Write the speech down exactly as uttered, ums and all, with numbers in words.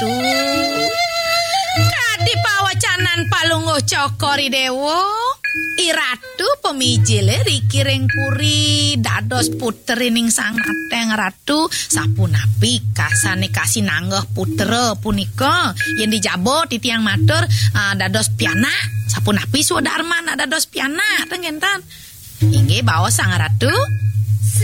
ratu. Kadi pawacanan palungguh cokori dewo. Iratu pemijile riki rengkuri dados puterining sang ateng ratu sapunapi kasane kasih nanggeh putra punika yen dijabot ti tiang matur uh, dados pianak sapunapi sudarman dados pianak tengentan inggih baos sang ratu.